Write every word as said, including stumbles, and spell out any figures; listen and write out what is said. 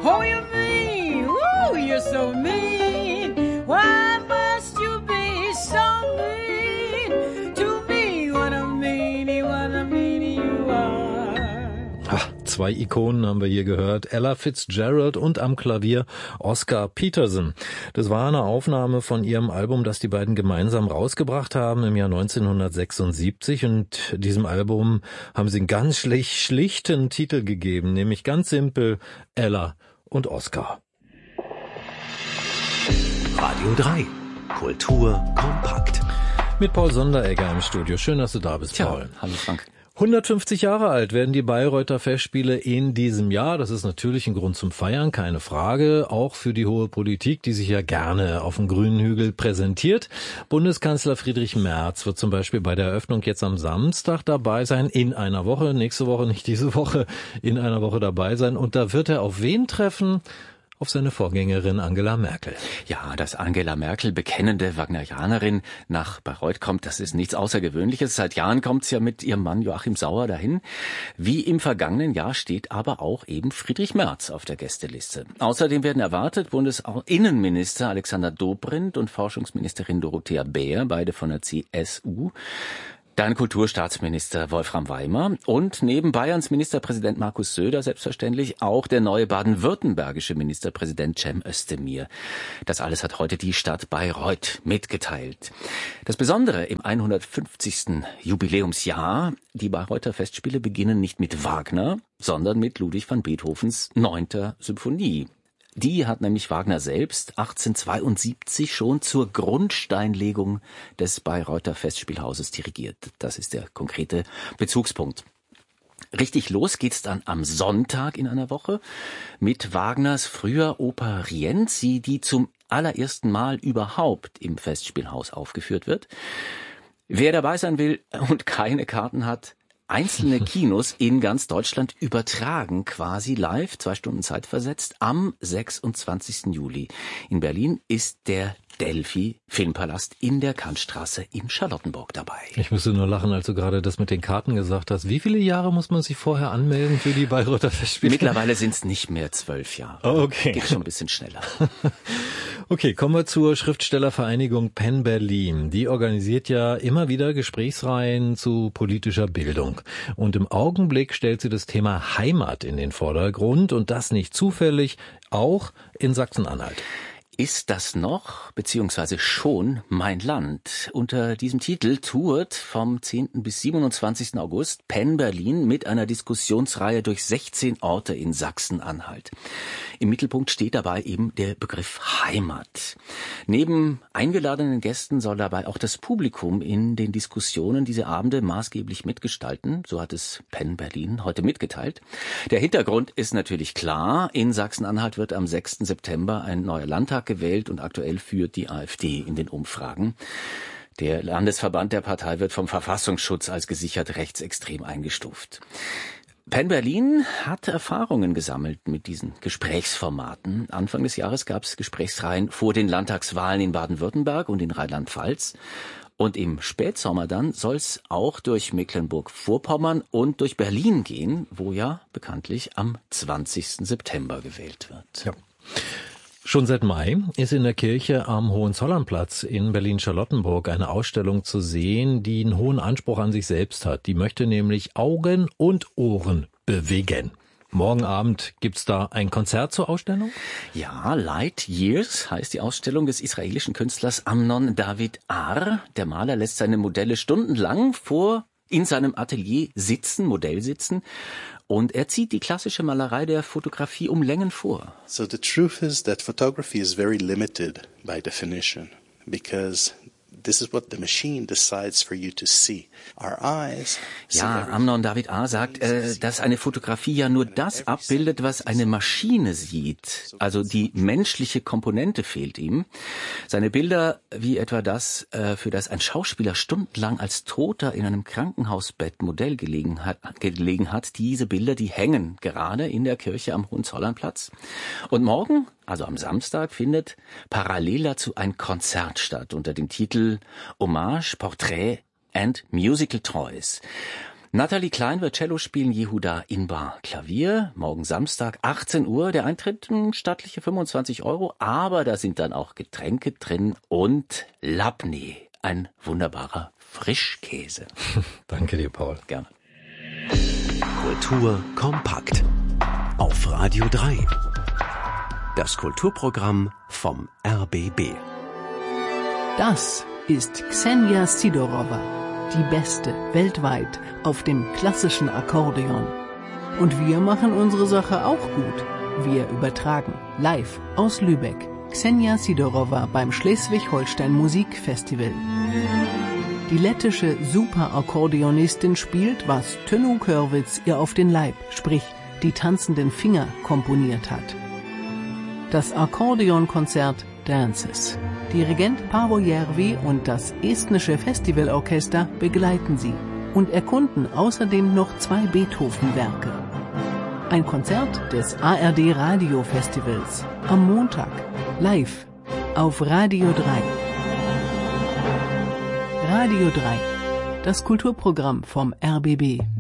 Oh, you mean, ooh, you're so mean. Why must you be so mean to me? What a meanie, what a meanie you are. Ach, zwei Ikonen haben wir hier gehört. Ella Fitzgerald und am Klavier Oscar Peterson. Das war eine Aufnahme von ihrem Album, das die beiden gemeinsam rausgebracht haben im Jahr neunzehnhundertsechsundsiebzig. Und diesem Album haben sie einen ganz schlicht, schlichten Titel gegeben, nämlich ganz simpel Ella und Oscar. Radio drei. Kultur kompakt. Mit Paul Sonderegger im Studio. Schön, dass du da bist, Tja, Paul. hallo Frank. hundertfünfzig Jahre alt werden die Bayreuther Festspiele in diesem Jahr. Das ist natürlich ein Grund zum Feiern, keine Frage. Auch für die hohe Politik, die sich ja gerne auf dem grünen Hügel präsentiert. Bundeskanzler Friedrich Merz wird zum Beispiel bei der Eröffnung jetzt am Samstag dabei sein. In einer Woche, nächste Woche, nicht diese Woche, in einer Woche dabei sein. Und da wird er auf wen treffen? Auf seine Vorgängerin Angela Merkel. Ja, dass Angela Merkel, bekennende Wagnerianerin, nach Bayreuth kommt, das ist nichts Außergewöhnliches. Seit Jahren kommt sie ja mit ihrem Mann Joachim Sauer dahin. Wie im vergangenen Jahr steht aber auch eben Friedrich Merz auf der Gästeliste. Außerdem werden erwartet Bundesinnenminister Alexander Dobrindt und Forschungsministerin Dorothea Bär, beide von der C S U. Dann Kulturstaatsminister Wolfram Weimer und neben Bayerns Ministerpräsident Markus Söder selbstverständlich auch der neue baden-württembergische Ministerpräsident Cem Özdemir. Das alles hat heute die Stadt Bayreuth mitgeteilt. Das Besondere im hundertfünfzigsten Jubiläumsjahr, die Bayreuther Festspiele beginnen nicht mit Wagner, sondern mit Ludwig van Beethovens neunter Symphonie. Die hat nämlich Wagner selbst achtzehnhundertzweiundsiebzig schon zur Grundsteinlegung des Bayreuther Festspielhauses dirigiert. Das ist der konkrete Bezugspunkt. Richtig los geht's dann am Sonntag in einer Woche mit Wagners früher Oper Rienzi, die zum allerersten Mal überhaupt im Festspielhaus aufgeführt wird. Wer dabei sein will und keine Karten hat, einzelne Kinos in ganz Deutschland übertragen quasi live, zwei Stunden Zeit versetzt, am sechsundzwanzigsten Juli. In Berlin ist der Delphi Filmpalast in der Kantstraße in Charlottenburg dabei. Ich musste nur lachen, als du gerade das mit den Karten gesagt hast. Wie viele Jahre muss man sich vorher anmelden für die Bayreuther Festspiele? Mittlerweile sind es nicht mehr zwölf Jahre. Oh, okay. Geht schon ein bisschen schneller. Okay, kommen wir zur Schriftstellervereinigung Penn Berlin. Die organisiert ja immer wieder Gesprächsreihen zu politischer Bildung. Und im Augenblick stellt sie das Thema Heimat in den Vordergrund und das nicht zufällig, auch in Sachsen-Anhalt. Ist das noch, beziehungsweise schon, mein Land? Unter diesem Titel tourt vom zehnten bis siebenundzwanzigsten August Penn Berlin mit einer Diskussionsreihe durch sechzehn Orte in Sachsen-Anhalt. Im Mittelpunkt steht dabei eben der Begriff Heimat. Neben eingeladenen Gästen soll dabei auch das Publikum in den Diskussionen diese Abende maßgeblich mitgestalten. So hat es Penn Berlin heute mitgeteilt. Der Hintergrund ist natürlich klar. In Sachsen-Anhalt wird am sechsten September ein neuer Landtag gewählt und aktuell führt die AfD in den Umfragen. Der Landesverband der Partei wird vom Verfassungsschutz als gesichert rechtsextrem eingestuft. Penn Berlin hat Erfahrungen gesammelt mit diesen Gesprächsformaten. Anfang des Jahres gab es Gesprächsreihen vor den Landtagswahlen in Baden-Württemberg und in Rheinland-Pfalz. Und im Spätsommer dann soll es auch durch Mecklenburg-Vorpommern und durch Berlin gehen, wo ja bekanntlich am zwanzigsten September gewählt wird. Ja. Schon seit Mai ist in der Kirche am Hohenzollernplatz in Berlin-Charlottenburg eine Ausstellung zu sehen, die einen hohen Anspruch an sich selbst hat. Die möchte nämlich Augen und Ohren bewegen. Morgen Abend gibt's da ein Konzert zur Ausstellung? Ja, Light Years heißt die Ausstellung des israelischen Künstlers Amnon David Ar. Der Maler lässt seine Modelle stundenlang vor in seinem Atelier sitzen, Modell sitzen. Und er zieht die klassische Malerei der Fotografie um Längen vor. So the truth is that photography is very limited by definition because this is what the machine decides for you to see. Our eyes. Ja, Amnon David Ar sagt, äh, dass eine Fotografie ja nur das abbildet, was eine Maschine sieht. Also die menschliche Komponente fehlt ihm. Seine Bilder, wie etwa das, äh, für das ein Schauspieler stundenlang als Toter in einem Krankenhausbett Modell gelegen hat, gelegen hat, diese Bilder, die hängen gerade in der Kirche am Hohenzollernplatz. Und morgen, also am Samstag, findet parallel dazu ein Konzert statt unter dem Titel Hommage, Portrait and Musical Toys. Nathalie Klein wird Cello spielen, Yehuda Inbar Klavier. Morgen Samstag, achtzehn Uhr. Der Eintritt stattliche fünfundzwanzig Euro, aber da sind dann auch Getränke drin und Labneh, ein wunderbarer Frischkäse. Danke dir, Paul. Gerne. Kultur kompakt. Auf Radio drei. Das Kulturprogramm vom R B B. Das ist Ksenia Sidorova, die Beste weltweit auf dem klassischen Akkordeon. Und wir machen unsere Sache auch gut. Wir übertragen live aus Lübeck Ksenia Sidorova beim Schleswig-Holstein Musikfestival. Die lettische Superakkordeonistin spielt, was Tönnu Körwitz ihr auf den Leib, sprich die tanzenden Finger, komponiert hat. Das Akkordeonkonzert Dances. Dirigent Paavo Järvi und das estnische Festivalorchester begleiten sie und erkunden außerdem noch zwei Beethoven-Werke. Ein Konzert des A R D Radio-Festivals am Montag, live auf Radio drei. Radio drei, das Kulturprogramm vom R B B.